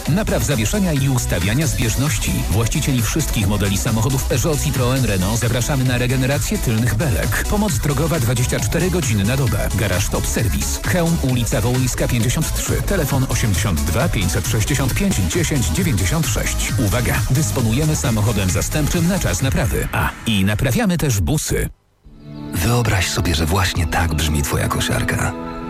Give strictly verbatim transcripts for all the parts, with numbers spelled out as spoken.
Napraw zawieszenia i ustawiania zbieżności. Właścicieli wszystkich modeli samochodów Peugeot, Citroën, Renault zapraszamy na regenerację tylnych belek. Pomoc drogowa dwadzieścia cztery godziny na dobę. Garaż Top Service. Chełm, ulica Wołyńska pięćdziesiąt trzy. Telefon osiemdziesiąt dwa pięćset sześćdziesiąt pięć dziesięć dziewięćdziesiąt sześć. Uwaga! Dysponujemy samochodem zastępczym na czas naprawy. A, i naprawiamy też busy. Wyobraź sobie, że właśnie tak brzmi twoja kosiarka.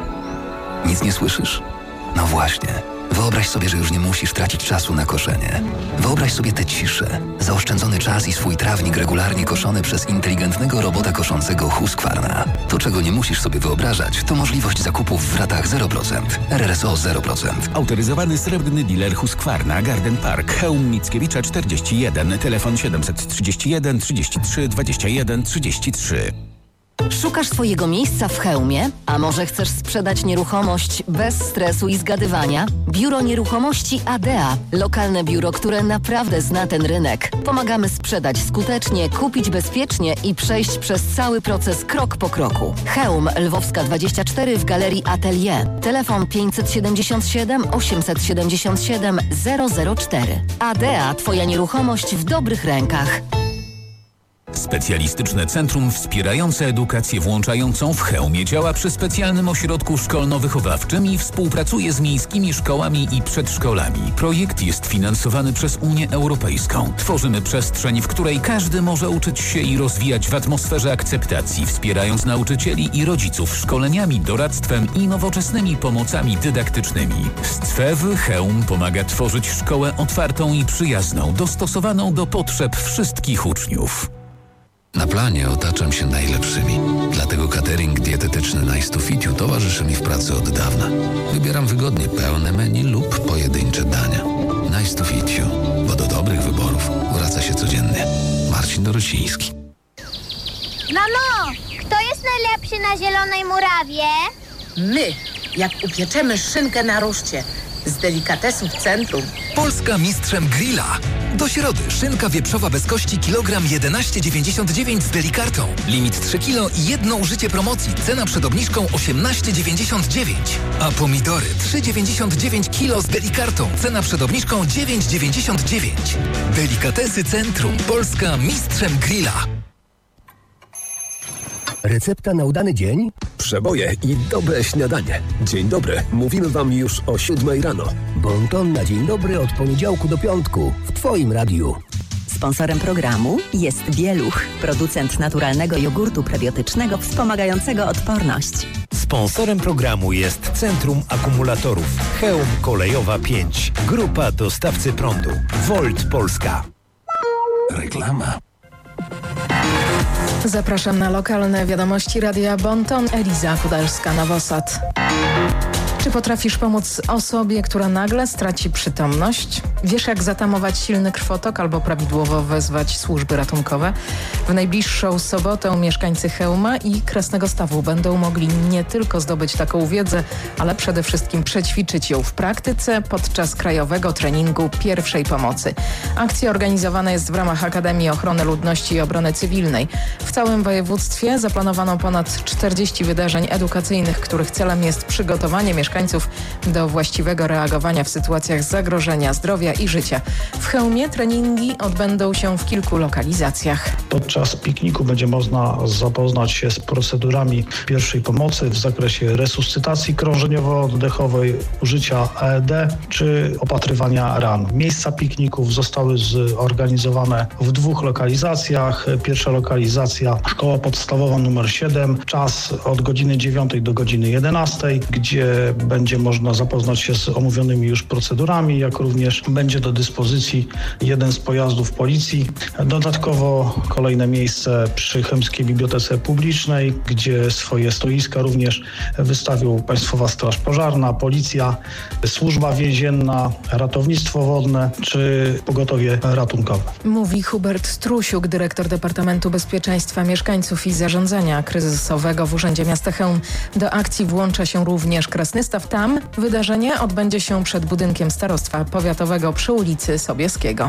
Nic nie słyszysz? No właśnie. Wyobraź sobie, że już nie musisz tracić czasu na koszenie. Wyobraź sobie tę ciszę, zaoszczędzony czas i swój trawnik regularnie koszony przez inteligentnego robota koszącego Husqvarna. To, czego nie musisz sobie wyobrażać, to możliwość zakupów w ratach zero procent. R R S O zero procent. Autoryzowany srebrny dealer Husqvarna, Garden Park, Chełm Mickiewicza czterdzieści jeden, telefon siedemset trzydzieści jeden trzydzieści trzy dwadzieścia jeden trzydzieści trzy. Szukasz swojego miejsca w Chełmie? A może chcesz sprzedać nieruchomość bez stresu i zgadywania? Biuro Nieruchomości Adea. Lokalne biuro, które naprawdę zna ten rynek. Pomagamy sprzedać skutecznie, kupić bezpiecznie i przejść przez cały proces krok po kroku. Chełm, Lwowska dwadzieścia cztery w Galerii Atelier. Telefon pięćset siedemdziesiąt siedem osiemset siedemdziesiąt siedem zero zero cztery. Adea, twoja nieruchomość w dobrych rękach. Specjalistyczne centrum wspierające edukację włączającą w Chełmie działa przy specjalnym ośrodku szkolno-wychowawczym i współpracuje z miejskimi szkołami i przedszkolami. Projekt jest finansowany przez Unię Europejską. Tworzymy przestrzeń, w której każdy może uczyć się i rozwijać w atmosferze akceptacji, wspierając nauczycieli i rodziców szkoleniami, doradztwem i nowoczesnymi pomocami dydaktycznymi. Scwew Chełm pomaga tworzyć szkołę otwartą i przyjazną, dostosowaną do potrzeb wszystkich uczniów. Na planie otaczam się najlepszymi. Dlatego catering dietetyczny Nice to Fit You towarzyszy mi w pracy od dawna. Wybieram wygodnie pełne menu lub pojedyncze dania. Nice to Fit You, bo do dobrych wyborów wraca się codziennie. Marcin Dorociński. Mamo, kto jest najlepszy na Zielonej Murawie? My, jak upieczemy szynkę na ruszcie. Z delikatesów centrum. Polska mistrzem grilla. Do środy szynka wieprzowa bez kości kilogram jedenaście dziewięćdziesiąt dziewięć z delikartą. Limit trzy kilo i jedno użycie promocji. Cena przed obniżką osiemnaście dziewięćdziesiąt dziewięć. A pomidory trzy dziewięćdziesiąt dziewięć kilo z delikartą. Cena przed obniżką dziewięć dziewięćdziesiąt dziewięć. Delikatesy centrum. Polska mistrzem grilla. Recepta na udany dzień? Przeboje i dobre śniadanie. Dzień dobry. Mówimy wam już o siódmej rano. Bon ton na dzień dobry od poniedziałku do piątku w twoim radiu. Sponsorem programu jest Bieluch, producent naturalnego jogurtu prebiotycznego wspomagającego odporność. Sponsorem programu jest Centrum Akumulatorów Chełm Kolejowa pięć. Grupa dostawcy prądu. Volt Polska. Reklama. Zapraszam na lokalne wiadomości Radia Bon Ton. Eliza Kudalska-Nowosad. Czy potrafisz pomóc osobie, która nagle straci przytomność? Wiesz, jak zatamować silny krwotok albo prawidłowo wezwać służby ratunkowe? W najbliższą sobotę mieszkańcy Chełma i Krasnego Stawu będą mogli nie tylko zdobyć taką wiedzę, ale przede wszystkim przećwiczyć ją w praktyce podczas krajowego treningu pierwszej pomocy. Akcja organizowana jest w ramach Akademii Ochrony Ludności i Obrony Cywilnej. W całym województwie zaplanowano ponad czterdzieści wydarzeń edukacyjnych, których celem jest przygotowanie mieszkańców do właściwego reagowania w sytuacjach zagrożenia zdrowia i życia. W Chełmie treningi odbędą się w kilku lokalizacjach. Podczas pikniku będzie można zapoznać się z procedurami pierwszej pomocy w zakresie resuscytacji krążeniowo-oddechowej, użycia A E D czy opatrywania ran. Miejsca pikników zostały zorganizowane w dwóch lokalizacjach. Pierwsza lokalizacja Szkoła Podstawowa numer siedem, czas od godziny dziewiątej do godziny jedenastej, gdzie będzie można zapoznać się z omówionymi już procedurami, jak również będzie do dyspozycji jeden z pojazdów policji. Dodatkowo kolejne miejsce przy Chełmskiej Bibliotece Publicznej, gdzie swoje stoiska również wystawią Państwowa Straż Pożarna, Policja, Służba Więzienna, Ratownictwo Wodne czy Pogotowie Ratunkowe. Mówi Hubert Strusiuk, dyrektor Departamentu Bezpieczeństwa Mieszkańców i Zarządzania Kryzysowego w Urzędzie Miasta Chełm. Do akcji włącza się również Krasny Staw. Tam wydarzenie odbędzie się przed budynkiem Starostwa Powiatowego przy ulicy Sobieskiego.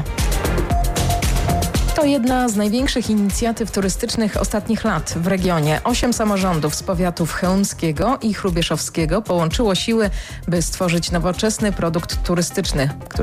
To jedna z największych inicjatyw turystycznych ostatnich lat w regionie. Osiem samorządów z powiatów chełmskiego i hrubieszowskiego połączyło siły, by stworzyć nowoczesny produkt turystyczny, który